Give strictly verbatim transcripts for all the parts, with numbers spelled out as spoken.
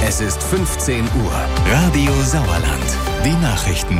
Es ist fünfzehn Uhr. Radio Sauerland. Die Nachrichten.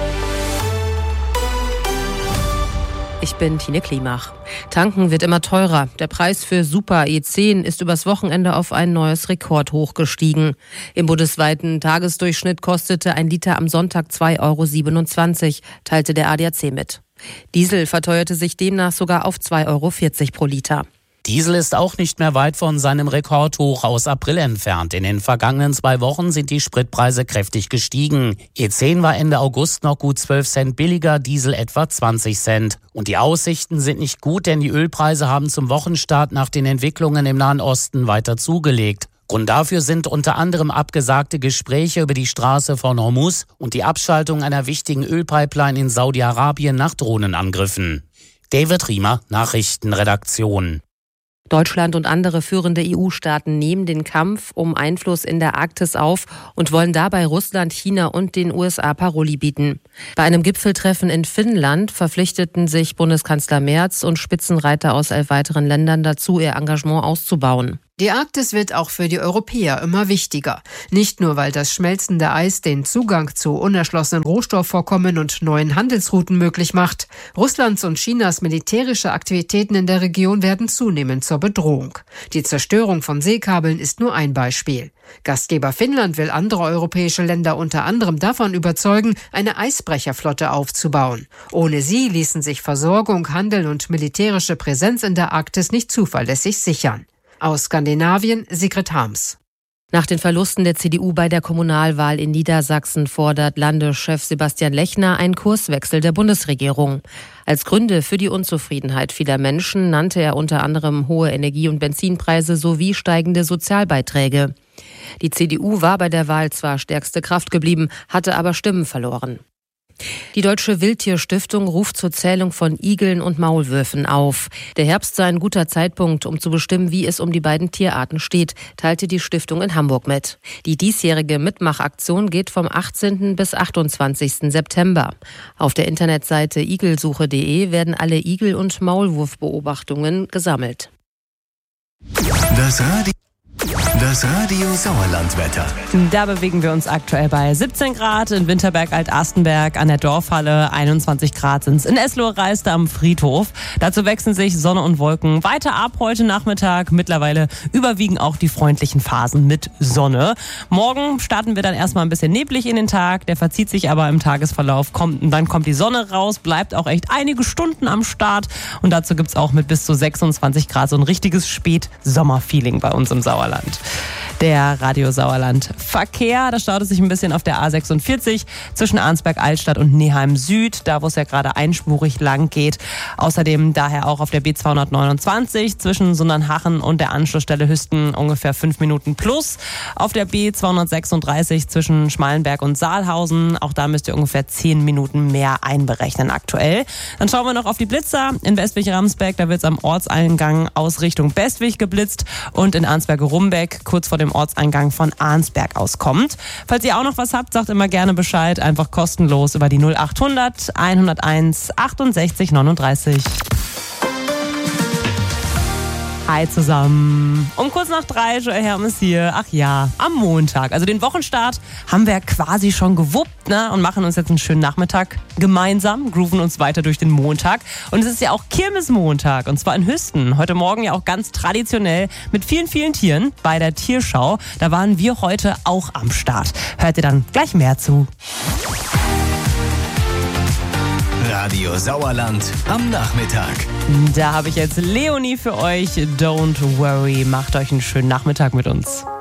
Ich bin Tine Klimach. Tanken wird immer teurer. Der Preis für Super E zehn ist übers Wochenende auf ein neues Rekordhoch gestiegen. Im bundesweiten Tagesdurchschnitt kostete ein Liter am Sonntag zwei Euro siebenundzwanzig, teilte der A D A C mit. Diesel verteuerte sich demnach sogar auf zwei Euro vierzig pro Liter. Diesel ist auch nicht mehr weit von seinem Rekordhoch aus April entfernt. In den vergangenen zwei Wochen sind die Spritpreise kräftig gestiegen. E zehn war Ende August noch gut zwölf Cent billiger, Diesel etwa zwanzig Cent. Und die Aussichten sind nicht gut, denn die Ölpreise haben zum Wochenstart nach den Entwicklungen im Nahen Osten weiter zugelegt. Grund dafür sind unter anderem abgesagte Gespräche über die Straße von Hormuz und die Abschaltung einer wichtigen Ölpipeline in Saudi-Arabien nach Drohnenangriffen. David Riemer, Nachrichtenredaktion. Deutschland und andere führende E U-Staaten nehmen den Kampf um Einfluss in der Arktis auf und wollen dabei Russland, China und den U S A Paroli bieten. Bei einem Gipfeltreffen in Finnland verpflichteten sich Bundeskanzler Merz und Spitzenreiter aus elf weiteren Ländern dazu, ihr Engagement auszubauen. Die Arktis wird auch für die Europäer immer wichtiger. Nicht nur, weil das schmelzende Eis den Zugang zu unerschlossenen Rohstoffvorkommen und neuen Handelsrouten möglich macht. Russlands und Chinas militärische Aktivitäten in der Region werden zunehmend zur Bedrohung. Die Zerstörung von Seekabeln ist nur ein Beispiel. Gastgeber Finnland will andere europäische Länder unter anderem davon überzeugen, eine Eisbrecherflotte aufzubauen. Ohne sie ließen sich Versorgung, Handel und militärische Präsenz in der Arktis nicht zuverlässig sichern. Aus Skandinavien, Sigrid Harms. Nach den Verlusten der C D U bei der Kommunalwahl in Niedersachsen fordert Landeschef Sebastian Lechner einen Kurswechsel der Bundesregierung. Als Gründe für die Unzufriedenheit vieler Menschen nannte er unter anderem hohe Energie- und Benzinpreise sowie steigende Sozialbeiträge. Die C D U war bei der Wahl zwar stärkste Kraft geblieben, hatte aber Stimmen verloren. Die Deutsche Wildtierstiftung ruft zur Zählung von Igeln und Maulwürfen auf. Der Herbst sei ein guter Zeitpunkt, um zu bestimmen, wie es um die beiden Tierarten steht, teilte die Stiftung in Hamburg mit. Die diesjährige Mitmachaktion geht vom achtzehnten bis achtundzwanzigsten September. Auf der Internetseite igelsuche punkt de werden alle Igel- und Maulwurfbeobachtungen gesammelt. Das Radio Das Radio Sauerland-Wetter. Da bewegen wir uns aktuell bei siebzehn Grad in Winterberg-Alt-Astenberg an der Dorfhalle, einundzwanzig Grad sind es in Eslohe-Reiste am Friedhof. Dazu wechseln sich Sonne und Wolken weiter ab heute Nachmittag. Mittlerweile überwiegen auch die freundlichen Phasen mit Sonne. Morgen starten wir dann erstmal ein bisschen neblig in den Tag. Der verzieht sich aber im Tagesverlauf. Kommt, und dann kommt die Sonne raus, bleibt auch echt einige Stunden am Start. Und dazu gibt's auch mit bis zu sechsundzwanzig Grad so ein richtiges Spät-Sommer-Feeling bei uns im Sauerland. Der Radio Sauerland Verkehr, da staut es sich ein bisschen auf der A sechsundvierzig zwischen Arnsberg-Altstadt und Neheim Süd, da wo es ja gerade einspurig lang geht. Außerdem daher auch auf der B zweihundertneunundzwanzig zwischen Sundernhachen und der Anschlussstelle Hüsten ungefähr fünf Minuten plus. Auf der B zweihundertsechsunddreißig zwischen Schmalenberg und Saalhausen, auch da müsst ihr ungefähr zehn Minuten mehr einberechnen aktuell. Dann schauen wir noch auf die Blitzer. In Westwig-Ramsberg, da wird es am Ortseingang aus Richtung Bestwig geblitzt und in Arnsberg-Rumbeck kurz vor dem Ortseingang von Arnsberg aus kommt. Falls ihr auch noch was habt, sagt immer gerne Bescheid. Einfach kostenlos über die null achthundert hunderteins achtundsechzig neununddreißig. Hi zusammen. Um kurz nach drei, Joel Hermes hier. Ach ja, am Montag. Also den Wochenstart haben wir quasi schon gewuppt, ne? Und machen uns jetzt einen schönen Nachmittag gemeinsam, grooven uns weiter durch den Montag. Und es ist ja auch Kirmesmontag, und zwar in Hüsten. Heute Morgen ja auch ganz traditionell mit vielen, vielen Tieren bei der Tierschau. Da waren wir heute auch am Start. Hört ihr dann gleich mehr zu. Radio Sauerland am Nachmittag. Da habe ich jetzt Leonie für euch. Don't worry, macht euch einen schönen Nachmittag mit uns.